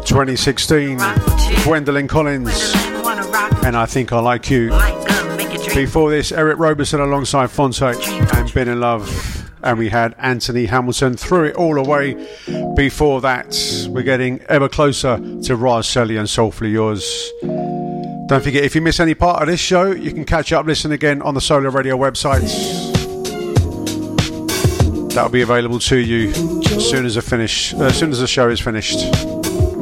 2016, Gwendolyn Collins, and I Think I Like You. Before this, Eric Roberson alongside Fonte and Been in Love, and we had Anthony Hamilton, Threw It All Away. Before that, we're getting ever closer to Raz Shelley and Soulfully Yours. Don't forget, if you miss any part of this show, you can catch up, listen again on the Solar Radio website. That'll be available to you as soon as the show is finished.